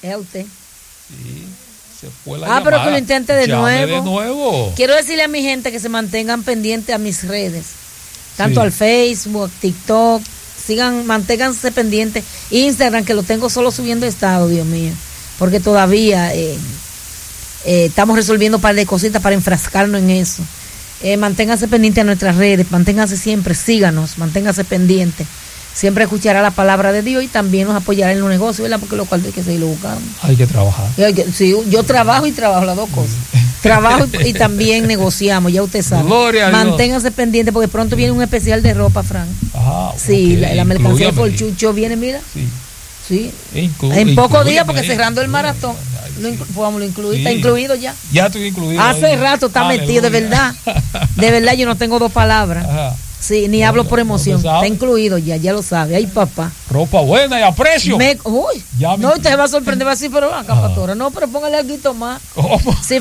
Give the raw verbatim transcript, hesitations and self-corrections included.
Es a usted. Sí, se fue la ah, llamada. pero que lo intente de Llame nuevo. de nuevo. Quiero decirle a mi gente que se mantengan pendientes a mis redes, tanto Sí. al Facebook, TikTok, sigan, manténganse pendientes. Instagram, que lo tengo solo subiendo estado, Dios mío, porque todavía eh, eh, estamos resolviendo un par de cositas para enfrascarnos en eso. Eh, manténganse pendientes a nuestras redes, manténganse siempre, síganos, manténganse pendientes. Siempre escuchará la palabra de Dios y también nos apoyará en los negocios, ¿verdad? Porque lo cual hay que seguirlo buscando. Hay que trabajar. Y hay que- sí, yo trabajo y trabajo las dos cosas. Trabajo y, y también negociamos, ya usted sabe. Gloria a Dios. Manténganse pendientes porque pronto viene un especial de ropa, Frank. Ajá, Sí, ok, la, la mercancía de inclúyame. Forchucho viene, mira. Sí. Sí. Inclu- En pocos inclúyame días, porque ahí, cerrando el inclúyame. maratón, Ay, lo sí. inclu- vamos, lo incluí, Sí. está incluido ya. Ya estoy incluido. Hace ahí. rato está metido, de Aleluya. verdad. De verdad, yo no tengo dos palabras. Ajá. Sí, ni No, hablo no, por no emoción. se sabe. Está incluido ya, ya lo sabe. Ay, papá. Ropa buena y a precio. Me, uy, Ya me- no, usted se va a sorprender, va a decir, pero acá, Ah. pastora. No, pero póngale algo más. ¿Cómo? Sí,